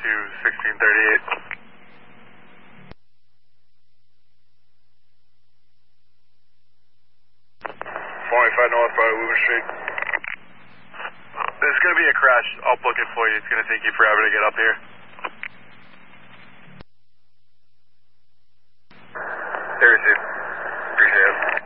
to 1638. 485 north by Woburn Street. There's going to be a crash. I'll book it for you. It's going to take you forever to get up here. There, Steve. Appreciate it.